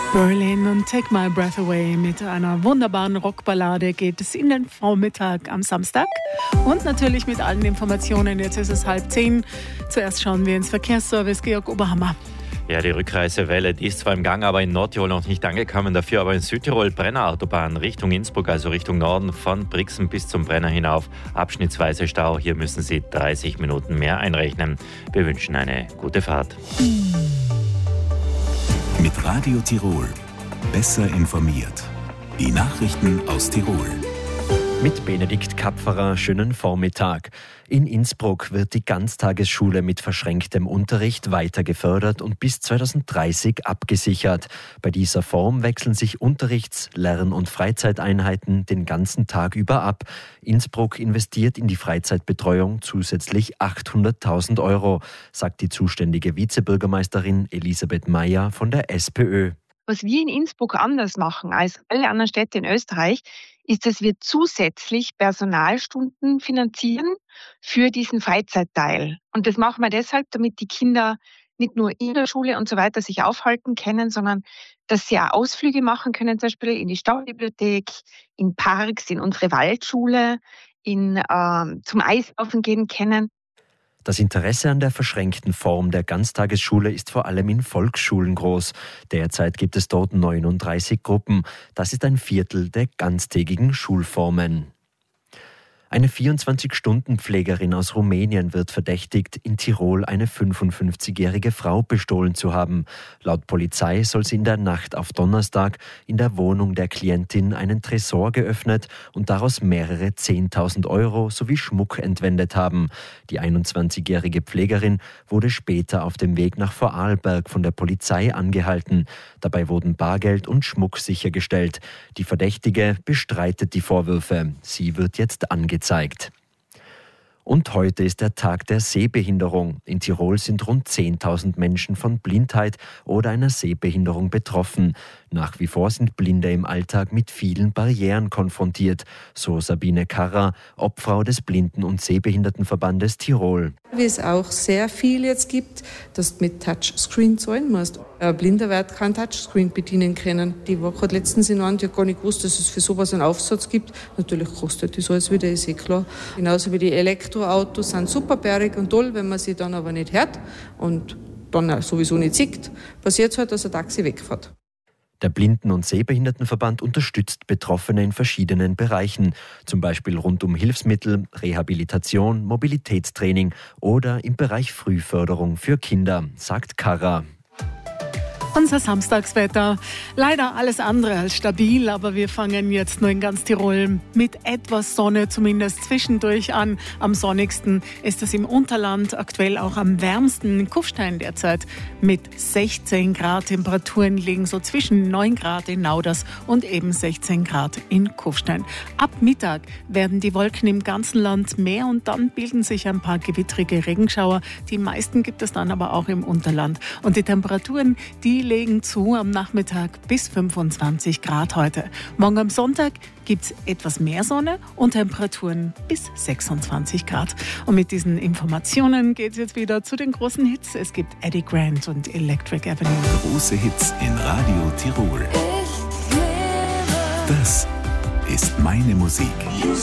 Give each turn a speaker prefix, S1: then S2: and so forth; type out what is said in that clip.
S1: Berlin und Take My Breath Away mit einer wunderbaren Rockballade geht es in den Vormittag am Samstag und natürlich mit allen Informationen. Jetzt ist es 9:30. Zuerst schauen wir ins Verkehrsservice. Georg Oberhammer.
S2: Ja, die Rückreisewelle, die ist zwar im Gang, aber in Nordtirol noch nicht angekommen. Dafür aber in Südtirol Brennerautobahn Richtung Innsbruck, also Richtung Norden von Brixen bis zum Brenner hinauf. Abschnittsweise Stau. Hier müssen Sie 30 Minuten mehr einrechnen. Wir wünschen eine gute Fahrt.
S3: Mit Radio Tirol. Besser informiert. Die Nachrichten aus Tirol.
S4: Mit Benedikt Kapferer, schönen Vormittag. In Innsbruck wird die Ganztagesschule mit verschränktem Unterricht weiter gefördert und bis 2030 abgesichert. Bei dieser Form wechseln sich Unterrichts-, Lern- und Freizeiteinheiten den ganzen Tag über ab. Innsbruck investiert in die Freizeitbetreuung zusätzlich 800.000 €, sagt die zuständige Vizebürgermeisterin Elisabeth Meyer von der SPÖ.
S5: Was wir in Innsbruck anders machen als alle anderen Städte in Österreich, ist, dass wir zusätzlich Personalstunden finanzieren für diesen Freizeitteil. Und das machen wir deshalb, damit die Kinder nicht nur in der Schule und so weiter sich aufhalten können, sondern dass sie auch Ausflüge machen können, zum Beispiel in die Staubibliothek, in Parks, in unsere Waldschule, zum Eislaufen gehen können.
S4: Das Interesse an der verschränkten Form der Ganztagesschule ist vor allem in Volksschulen groß. Derzeit gibt es dort 39 Gruppen. Das ist ein Viertel der ganztägigen Schulformen. Eine 24-Stunden-Pflegerin aus Rumänien wird verdächtigt, in Tirol eine 55-jährige Frau bestohlen zu haben. Laut Polizei soll sie in der Nacht auf Donnerstag in der Wohnung der Klientin einen Tresor geöffnet und daraus mehrere 10.000 € sowie Schmuck entwendet haben. Die 21-jährige Pflegerin wurde später auf dem Weg nach Vorarlberg von der Polizei angehalten. Dabei wurden Bargeld und Schmuck sichergestellt. Die Verdächtige bestreitet die Vorwürfe. Sie wird jetzt angezeigt. Und heute ist der Tag der Sehbehinderung. In Tirol sind rund 10.000 Menschen von Blindheit oder einer Sehbehinderung betroffen. Nach wie vor sind Blinde im Alltag mit vielen Barrieren konfrontiert, so Sabine Karrer, Obfrau des Blinden- und Sehbehindertenverbandes Tirol.
S6: Wie es auch sehr viel jetzt gibt, dass du mit Touchscreen zahlen musst. Ein Blinder wird kein Touchscreen bedienen können. Die war gerade letztens in einem, die hat gar nicht gewusst, dass es für sowas einen Aufsatz gibt. Natürlich kostet das alles wieder, ist klar. Genauso wie die Elektroautos sind super bärig und toll, wenn man sie dann aber nicht hört und dann auch sowieso nicht sieht, passiert es halt, dass ein Taxi wegfährt.
S4: Der Blinden- und Sehbehindertenverband unterstützt Betroffene in verschiedenen Bereichen, zum Beispiel rund um Hilfsmittel, Rehabilitation, Mobilitätstraining oder im Bereich Frühförderung für Kinder, sagt Karra.
S1: Unser Samstagswetter. Leider alles andere als stabil, aber wir fangen jetzt nur in ganz Tirol mit etwas Sonne zumindest zwischendurch an. Am sonnigsten ist es im Unterland, aktuell auch am wärmsten in Kufstein derzeit mit 16 Grad. Temperaturen liegen so zwischen 9 Grad in Nauders und eben 16 Grad in Kufstein. Ab Mittag werden die Wolken im ganzen Land mehr und dann bilden sich ein paar gewittrige Regenschauer. Die meisten gibt es dann aber auch im Unterland. Und die Temperaturen, die legen zu am Nachmittag bis 25 Grad heute. Morgen am Sonntag gibt es etwas mehr Sonne und Temperaturen bis 26 Grad. Und mit diesen Informationen geht es jetzt wieder zu den großen Hits. Es gibt Eddie Grant und Electric Avenue.
S3: Große Hits in Radio Tirol. Das ist meine Musik.